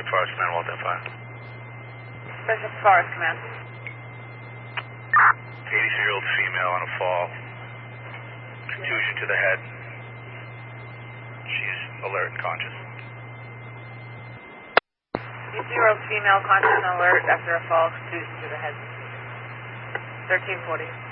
Pacific Forest Command, Walter 5. Pacific Forest Command. 83-year-old female on a fall. Contusion to the head. She's alert and conscious. 83-year-old female conscious and alert after a fall, contusion to the head. 1340.